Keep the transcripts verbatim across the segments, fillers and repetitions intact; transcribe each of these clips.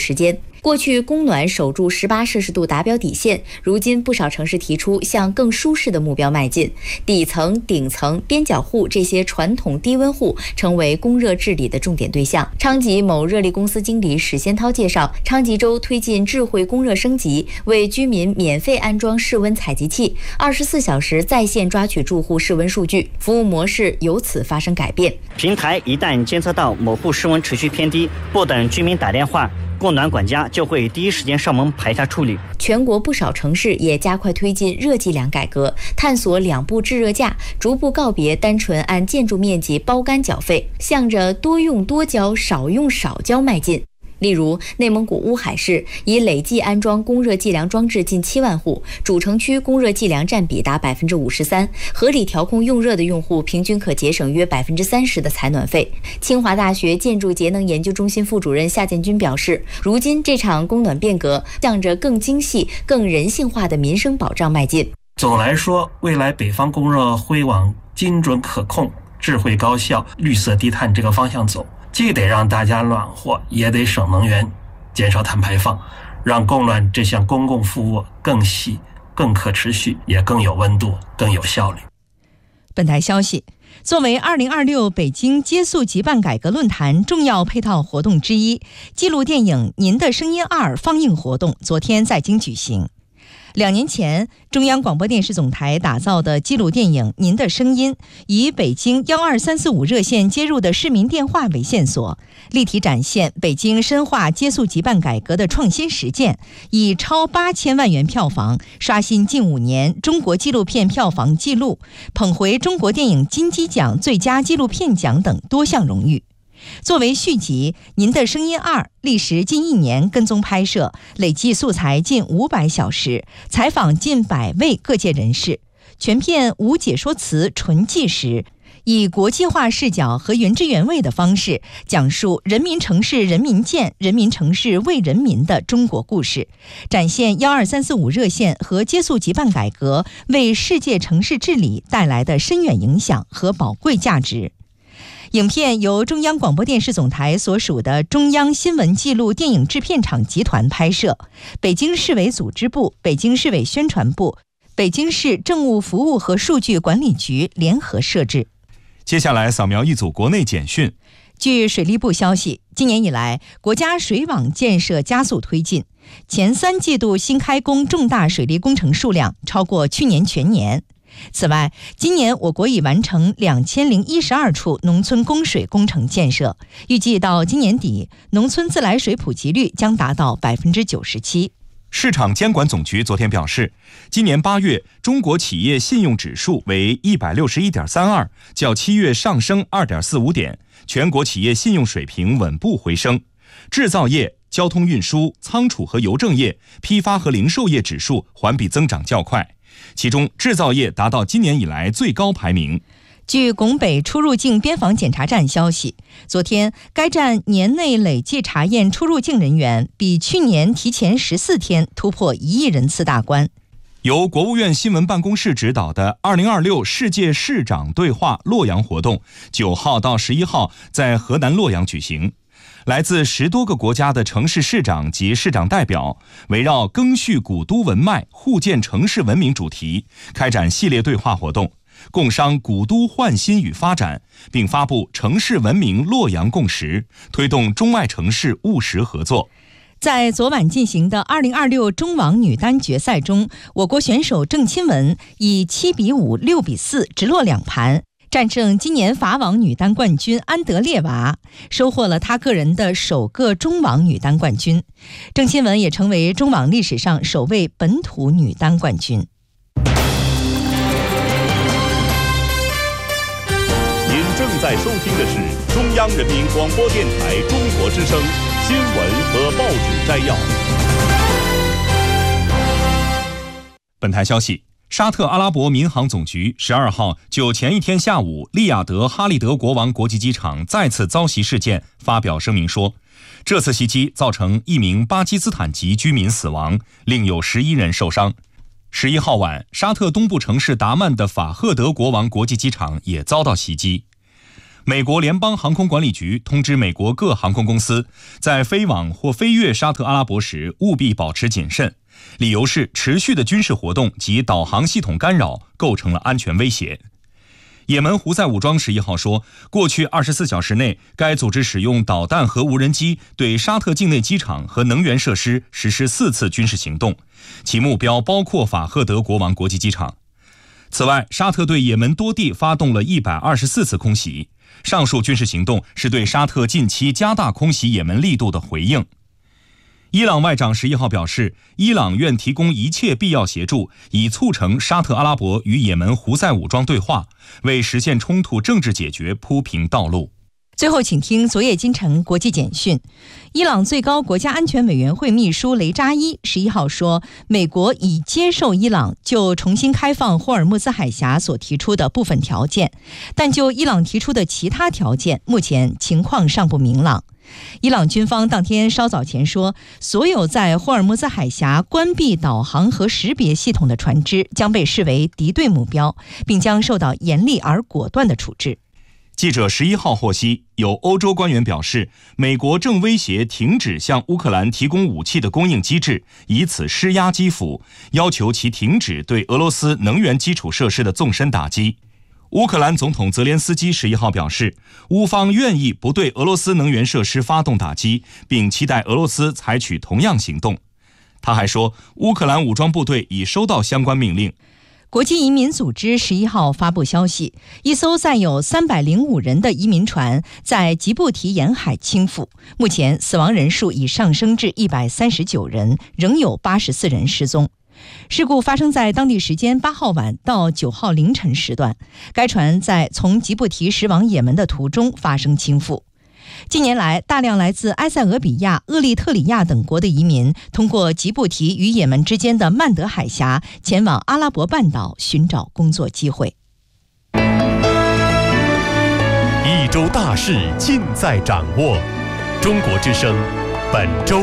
时间。过去供暖守住十八摄氏度达标底线，如今不少城市提出向更舒适的目标迈进。底层、顶层、边角户这些传统低温户成为供热治理的重点对象。昌吉某热力公司经理史先涛介绍，昌吉州推进智慧供热升级，为居民免费安装室温采集器，二十四小时在线抓取住户室温数据，服务模式由此发生改变。 平台一旦监测到某户室温持续偏低，不等居民打电话，供暖管家就会第一时间上门排查处理。 全国不少城市也加快推进热计量改革，探索两步制热价，逐步告别单纯按建筑面积包干缴费，向着多用多交、少用少交迈进。例如，内蒙古乌海市已累计安装供热计量装置近七万户，主城区供热计量占比达百分之五十三，合理调控用热的用户平均可节省约百分之三十的采暖费。清华大学建筑节能研究中心副主任夏建军表示，如今这场供暖变革向着更精细、更人性化的民生保障迈进。 总来说，未来北方供热会往精准可控、智慧高效、绿色低碳这个方向走。既得让大家暖和，也得省能源，减少碳排放，让供暖这项公共服务更细、更可持续，也更有温度、更有效率。 本台消息，作为二零二六北京接宿即办改革论坛重要配套活动之一，纪录电影《您的声音二》放映活动昨天在京举行。两年前，中央广播电视总台打造的纪录电影《您的声音》，以北京幺二三四五热线接入的市民电话为线索，立体展现北京深化接宿即办改革的创新实践，以超八千万元票房刷新近五年中国纪录片票房纪录，捧回中国电影金鸡奖最佳纪录片奖等多项荣誉。作为续集，《您的声音二》历时近一年跟踪拍摄，累计素材近五百小时，采访近百位各界人士，全片无解说词，纯纪实，以国际化视角和原汁原味的方式，讲述人民城市人民建、人民城市为人民的中国故事，展现幺二三四五热线和接宿即办改革为世界城市治理带来的深远影响和宝贵价值。影片由中央广播电视总台所属的中央新闻纪录电影制片厂集团拍摄，北京市委组织部、北京市委宣传部、北京市政务服务和数据管理局联合摄制。 接下来扫描一组国内简讯。 据水利部消息，今年以来，国家水网建设加速推进，前三季度新开工重大水利工程数量超过去年全年。此外，今年我国已完成两千零一十二处农村供水工程建设，预计到今年底，农村自来水普及率将达到百分之九十七。 市场监管总局昨天表示，今年八月中国企业信用指数为一百六十一点三二，较七月上升二点四五点，全国企业信用水平稳步回升。制造业、交通运输、仓储和邮政业、批发和零售业指数环比增长较快。其中制造业达到今年以来最高排名。 据拱北出入境边防检查站消息，昨天该站年内累计查验出入境人员比去年提前十四天突破一亿人次大关。 由国务院新闻办公室指导的二零二六世界市长对话洛阳活动，九号到十一号在河南洛阳举行。来自十多个国家的城市市长及市长代表，围绕赓续古都文脉、互建城市文明主题，开展系列对话活动，共商古都焕新与发展，并发布城市文明洛阳共识，推动中外城市务实合作。 在昨晚进行的二零二六中网女单决赛中，我国选手郑钦文以七比五、六比四直落两盘，战胜今年法网女单冠军安德烈娃，收获了她个人的首个中网女单冠军。郑钦文也成为中网历史上首位本土女单冠军。 您正在收听的是中央人民广播电台中国之声新闻和报纸摘要。 本台消息，沙特阿拉伯民航总局十二号就前一天下午利雅得哈利德国王国际机场再次遭袭事件发表声明说，这次袭击造成一名巴基斯坦籍居民死亡，另有十一人受伤。十一号晚，沙特东部城市达曼的法赫德国王国际机场也遭到袭击。 美国联邦航空管理局通知美国各航空公司，在飞往或飞越沙特阿拉伯时务必保持谨慎，理由是持续的军事活动及导航系统干扰构成了安全威胁。也门胡塞武装十一号说，过去二十四小时内，该组织使用导弹和无人机对沙特境内机场和能源设施实施四次军事行动，其目标包括法赫德国王国际机场。此外，沙特对也门多地发动了一百二十四次空袭，上述军事行动是对沙特近期加大空袭也门力度的回应。伊朗外长十一号表示，伊朗愿提供一切必要协助，以促成沙特阿拉伯与也门胡塞武装对话，为实现冲突政治解决铺平道路。 最后，请听昨夜今晨国际简讯。伊朗最高国家安全委员会秘书雷扎伊十一号说，美国已接受伊朗就重新开放霍尔木兹海峡所提出的部分条件，但就伊朗提出的其他条件，目前情况尚不明朗。伊朗军方当天稍早前说，所有在霍尔木兹海峡关闭导航和识别系统的船只将被视为敌对目标，并将受到严厉而果断的处置。 记者十一号获悉，有欧洲官员表示，美国正威胁停止向乌克兰提供武器的供应机制，以此施压基辅，要求其停止对俄罗斯能源基础设施的纵深打击。乌克兰总统泽连斯基十一号表示，乌方愿意不对俄罗斯能源设施发动打击，并期待俄罗斯采取同样行动。他还说，乌克兰武装部队已收到相关命令。 国际移民组织十一号发布消息，一艘载有三百零五人的移民船在吉布提沿海倾覆，目前死亡人数已上升至一百三十九人，仍有八十四人失踪。事故发生在当地时间八号晚到九号凌晨时段，该船在从吉布提驶往也门的途中发生倾覆。近年来，大量来自埃塞俄比亚、厄立特里亚等国的移民通过吉布提与也门之间的曼德海峡前往阿拉伯半岛寻找工作机会。 一周大事尽在掌握，中国之声本周。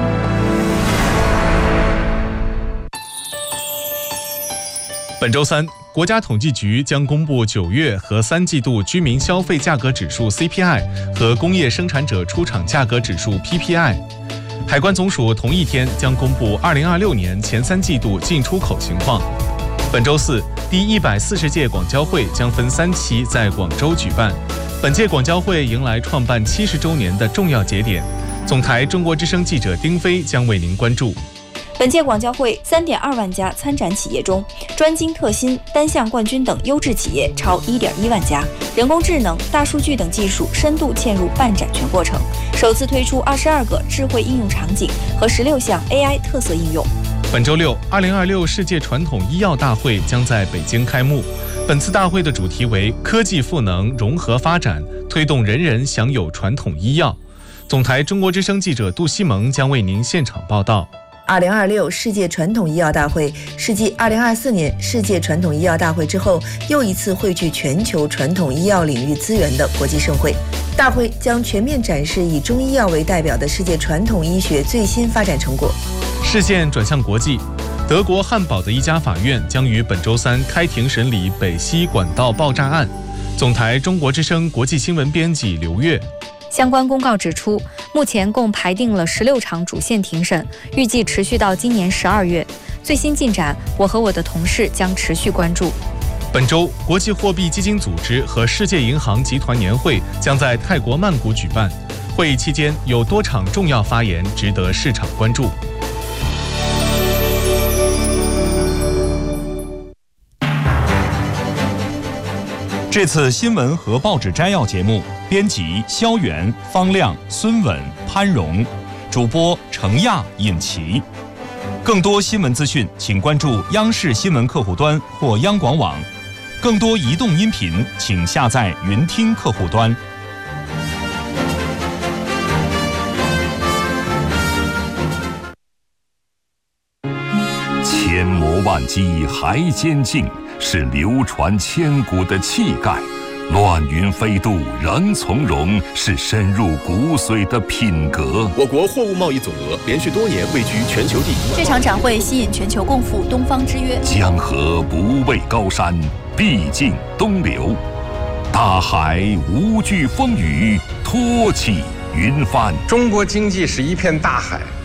本周三，国家统计局将公布九月和三季度居民消费价格指数 C P I 和工业生产者出厂价格指数 P P I。海关总署同一天将公布二零二六年前三季度进出口情况。本周四，第一百四十届广交会将分三期在广州举办。本届广交会迎来创办七十周年的重要节点。总台中国之声记者丁飞将为您关注。 本届广交会 三点二万家参展企业中，专精特新、单项冠军等优质企业超 一点一万家，人工智能、大数据等技术深度嵌入办展全过程，首次推出二十二个智慧应用场景和十六项 A I 特色应用。 本周六，二零二六世界传统医药大会将在北京开幕。本次大会的主题为科技赋能融合发展，推动人人享有传统医药。总台中国之声记者杜西蒙将为您现场报道。 二零二六世界传统医药大会是继二零二四年世界传统医药大会之后，又一次汇聚全球传统医药领域资源的国际盛会。大会将全面展示以中医药为代表的世界传统医学最新发展成果。 视线转向国际，德国汉堡的一家法院将于本周三开庭审理北溪管道爆炸案。总台中国之声国际新闻编辑刘月。 相关公告指出，目前共排定了十六场主线庭审，预计持续到今年十二月。最新进展，我和我的同事将持续关注。 本周，国际货币基金组织和世界银行集团年会将在泰国曼谷举办。会议期间有多场重要发言值得市场关注。 这次新闻和报纸摘要节目，编辑肖元、方亮、孙稳、潘荣，主播程亚、尹奇。更多新闻资讯，请关注央视新闻客户端或央广网。更多移动音频，请下载云听客户端。 千磨万击还坚劲，是流传千古的气概；乱云飞渡仍从容，是深入骨髓的品格。 我国货物贸易总额连续多年位居全球第一。 这场展会吸引全球共赴东方之约。 江河不畏高山，必尽东流。 大海无惧风雨，托起云帆。 中国经济是一片大海。